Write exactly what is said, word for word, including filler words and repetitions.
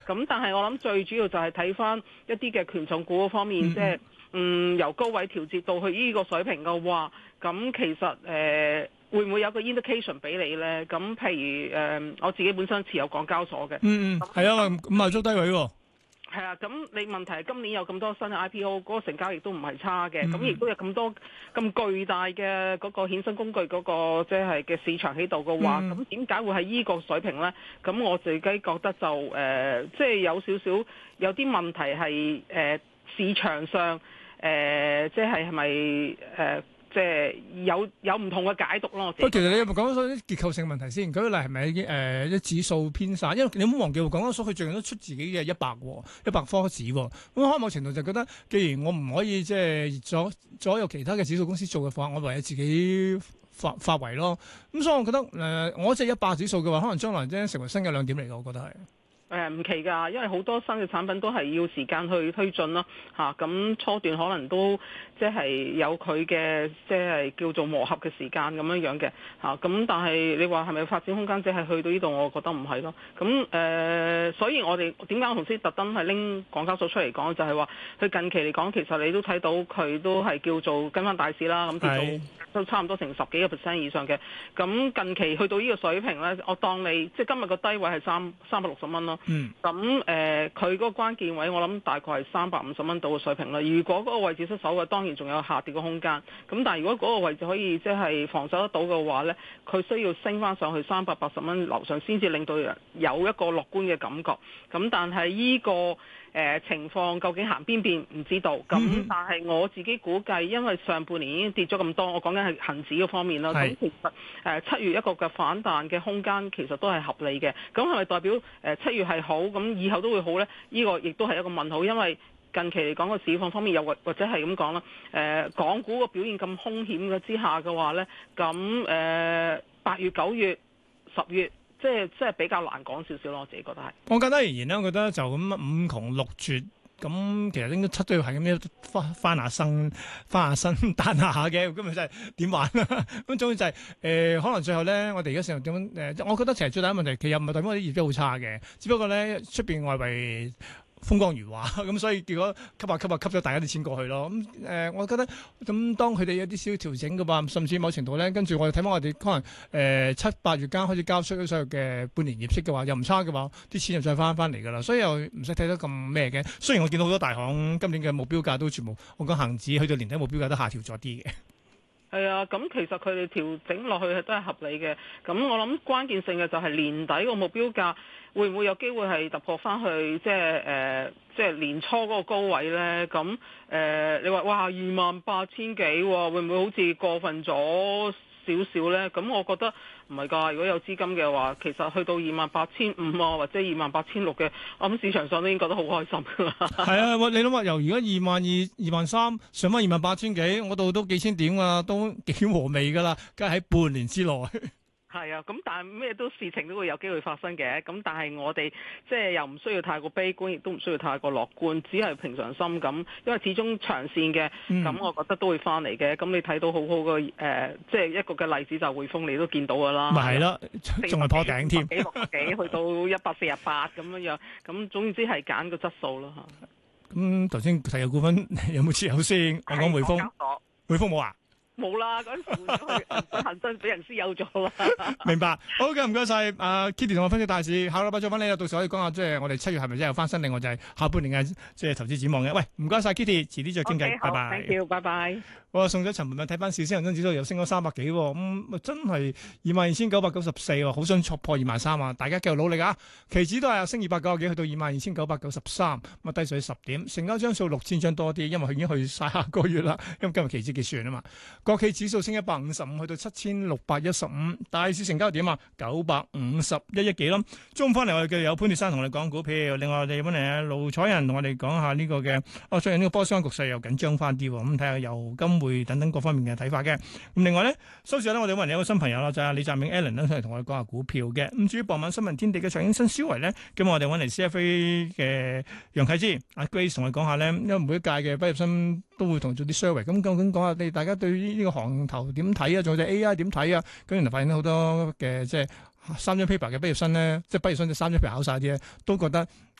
咁但係我諗最主要就係睇翻一啲嘅權重股嗰方面，即係嗯由高位調節到去呢個水平嘅話，咁其實誒、呃、會唔會有個 indication 俾你咧？咁譬如誒、呃、我自己本身持有港交所嘅， 嗯嗯，係啊，咁賣足低位喎。 係啊，咁你問題係今年有咁多新嘅 I P O，嗰個成交亦都唔係差嘅，咁亦、 嗯、 都有咁多咁巨大嘅嗰個衍生工具嗰個即係嘅市場喺度嘅話，咁點解會喺依個水平呢？咁我自己覺得就誒，即、呃、係、就是、有少少有啲問題係誒、呃、市場上誒，即係係咪誒？呃即係有有唔同嘅解讀咯。 不過其實你有冇講緊啲結構性問題先？舉個例係咪誒啲指數偏散？因為你唔好忘記，講緊所佢最近都出自己嘅一百喎，一百科指喎。咁喺某程度就覺得，既然我唔可以即係左左右其他嘅指數公司做嘅話，我唯有自己發發圍咯。咁所以我覺得誒、呃，我隻一百指數嘅話，可能將來真係成為新嘅亮點嚟嘅，我覺得係。 誒唔奇㗎，因為好多新嘅產品都係要時間去推進咯，嚇咁初段可能都即係有佢嘅即係叫做磨合嘅時間咁樣樣嘅嚇，咁但係你話係咪發展空間只係去到呢度？我覺得唔係咯。咁誒、呃，所以我哋點解我頭先特登係拎港交所出嚟講，就係話佢近期嚟講，其實你都睇到佢都係叫做跟翻大市啦，咁跌到都差唔多成十幾個 percent 以上嘅。咁近期去到呢個水平咧，我當你即係今日個低位係三三百六十蚊咯。 嗯， 咁誒，佢、呃、嗰個關鍵位，我諗大概係三百五十蚊到嘅水平啦。如果嗰個位置失守嘅，當然仲有下跌嘅空間。咁但係如果嗰個位置可以即係防守得到嘅話呢，佢需要升翻上去三百八十蚊樓上，先至令到人有一個樂觀嘅感覺。咁但係呢、這個誒、呃、情況究竟行邊邊唔知道。咁但係我自己估計，因為上半年已經跌咗咁多，我講緊係恆指嗰方面啦。咁是其實誒、呃、七月一個嘅反彈嘅空間其實都係合理嘅。咁係咪代表誒、呃、七月係好？咁以後都會好呢？呢、這個亦都係一個問號，因為近期嚟講個市況方面又或或者係咁講啦。誒、呃，港股個表現咁兇險嘅之下嘅話呢，咁誒八月、九月、十月，即係即係比較難講少少咯。我自己覺得係。 我簡單而言咧，我覺得就咁五窮六絕。咁其實應該七都要係咁樣翻翻下身、翻下身彈下下嘅，咁咪真係點玩啊？咁總之就係、是、誒、呃，可能最後咧，我哋而家成日點樣誒？我覺得其實最大嘅問題，其實唔係代表我啲業績好差嘅，只不過咧出邊外圍風光如畫，咁所以結果吸下吸下吸咗大家啲錢過去咯。咁、嗯、誒、呃，我覺得咁當佢哋有啲少少調整嘅話，甚至某程度咧，跟住我哋睇翻我哋可能誒、呃、七八月間開始交出咗所有嘅半年業績嘅話，又唔差嘅話，啲錢又再翻翻嚟㗎啦。所以又唔使睇得咁咩嘅。雖然我見到好多大行今年嘅目標價都全部，我講恆指去到年底目標價都下調咗啲嘅。 係啊，咁其實佢哋調整落去係都係合理嘅。咁我諗關鍵性嘅就係年底個目標價會唔會有機會係突破翻去，即係誒，即係年初嗰個高位咧？咁誒、呃，你話哇二萬八千幾喎，會唔會好似過分咗少少咧？咁我覺得唔係㗎。如果有資金嘅話，其實去到二萬八千五啊，或者二萬八千六嘅，我諗市場上都已經覺得好開心㗎啦。 係啊，你諗下，由而家二萬二、二萬三上翻二萬八千幾，我度都幾千點啊，都幾和味㗎啦，梗係喺半年之內。 係啊，咁但係咩都事情都會有機會發生嘅，咁但係我哋即係又唔需要太過悲觀，亦都唔需要太過樂觀，只係平常心咁，因為始終長線嘅，咁、嗯、我覺得都會翻嚟嘅。咁你睇到好好嘅誒、呃，即係一個嘅例子就匯豐，你都見到㗎啦。咪係咯，仲係破頂添，幾六幾去到一百四十八咁樣樣，咁總之係揀個質素咯嚇。咁頭先提嘅股份有冇持有先？我講匯豐，匯豐冇啊？ 冇啦，嗰陣時換咗去恒生俾人私有咗啦。 明白，好嘅，唔該晒。阿 Kitty 同我分析大市，下個禮拜再揾你啦。到時可以講下，即係我哋七月係咪真係有翻身？另外就係下半年嘅即係投資展望嘅。喂，唔該晒 Kitty，遲啲再傾偈，拜拜。 thank you，拜拜。 我送咗陳文敏睇翻市，先恒生指數又升咗三百幾，咁、嗯、真係二萬二千九百九十四，好想突破二萬三啊！大家繼續努力啊！期指都係升二百九十幾，去到二萬二千九百九十三，咁啊低水十點，成交張數六千張多啲，因為佢已經去晒下個月啦，因為今日期指結算啊嘛。國企指數升一百五十五，去到七千六百一十五，大市成交點啊九百五十一億幾咯。中午翻嚟我哋嘅有潘鐵珊同我哋講股票，另外我哋揾嚟啊盧彩仁同我哋講下呢個嘅，哦最近呢個波商局勢又緊張翻啲，咁睇下油金匯等等各方面嘅睇法嘅。咁另外咧，收市咧我哋揾嚟有個新朋友啦，就係、是、李澤銘 Alan 咧，嚟同我哋講下股票嘅。咁至於傍晚新聞天地嘅財經新思維咧，咁我哋揾嚟 C F A 嘅楊啟之阿 Grace 同我哋講下咧，因為每一屆嘅畢業生都會同做啲 survey，咁究竟講下你大家對於呢個行頭點睇啊？仲有隻 A I 點睇啊？咁原來發現好多嘅即係三張 paper 嘅畢業生咧，即係畢業生即三張 paper 考晒啲咧，都覺得